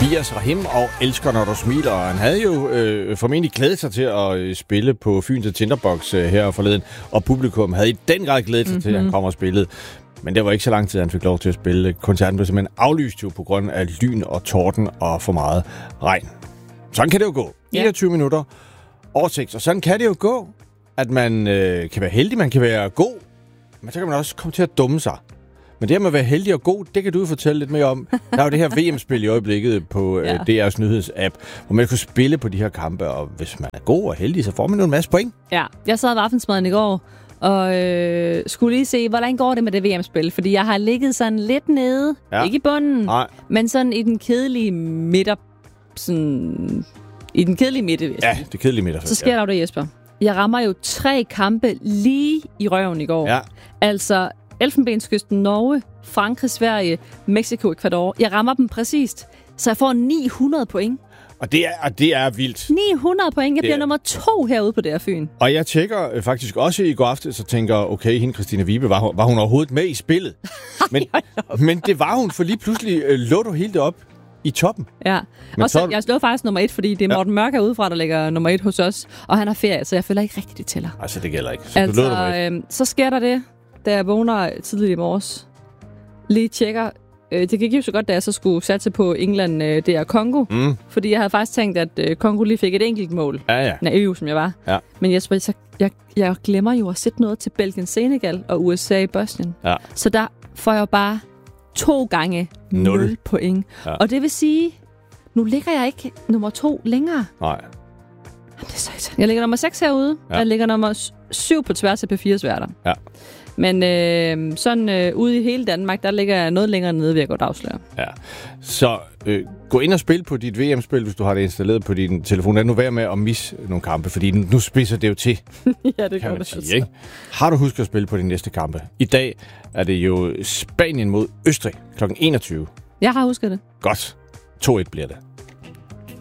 Tobias Rahim og Elsker, når du smiler. Og han havde jo formentlig glædet sig til at spille på Fyn til Tinderbox her forleden. Og publikum havde i den grad glædet sig til, at han kom og spillede. Men det var ikke så lang tid, han fik lov til at spille. Koncerten blev simpelthen aflyst jo på grund af lyn og torden og for meget regn. Sådan kan det jo gå. 21 minutter over 6. Og sådan kan det jo gå, at man kan være heldig, man kan være god. Men så kan man også komme til at dumme sig. Men det her med at være heldig og god, det kan du fortælle lidt mere om. Der er jo det her VM-spil i øjeblikket på DR's nyhedsapp, hvor man kan spille på de her kampe, og hvis man er god og heldig, så får man jo en masse point. Ja, jeg sad ved aftensmaden i går, og skulle lige se, hvordan går det med det VM-spil, fordi jeg har ligget sådan lidt nede, ikke i bunden, men sådan i den kedelige midter, sådan i den kedelige midte. Ja, det kedelige midter. Så sker der jo det, Jesper. Jeg rammer jo 3 kampe lige i røven i går. Ja. Altså Elfenbenskysten, Norge, Frankrig, Sverige, Mexico, Ecuador. Jeg rammer dem præcist, så jeg får 900 point. Og det er vildt. 900 point. Jeg bliver nummer 2 herude på DR Fyn. Og jeg tjekker faktisk også i går aftes, så tænker, okay, hende Christina Vibe, var hun overhovedet med i spillet? Men det var hun, for lige pludselig lå du helt op i toppen. Ja, og så jeg slår faktisk nummer 1, fordi det er Morten Mørk herudefra, der ligger nummer 1 hos os, og han har ferie, så jeg føler ikke rigtigt, det tæller. Altså, det gælder ikke. Så, altså, så sker der det, da jeg vågner tidligt i morges. Lige tjekker. Det gik jo så godt, da jeg så skulle satse på England, det er Kongo. Fordi jeg havde faktisk tænkt, at Kongo lige fik et enkelt mål. Ja. Naiv, som jeg var. Ja. Men jeg glemmer jo at sætte noget til Belgien, Senegal og USA i Bosnien. Ja. Så der får jeg bare 2 gange 0 point. Ja. Og det vil sige, nu ligger jeg ikke nummer 2 længere. Nej. Jamen, det er så jeg ligger nummer 6 herude, og jeg ligger nummer 7 på tværs af P4's værter. Ja. Men ude i hele Danmark, der ligger jeg noget længere nede, vil jeg godt afsløre. Ja. Så gå ind og spil på dit VM-spil, hvis du har det installeret på din telefon. Lad nu være med at misse nogle kampe, fordi nu spidser det jo til. Ja, det kan man sige, ikke? Har du husket at spille på de næste kampe? I dag er det jo Spanien mod Østrig kl. 21. Jeg har husket det. Godt. 2-1 bliver det.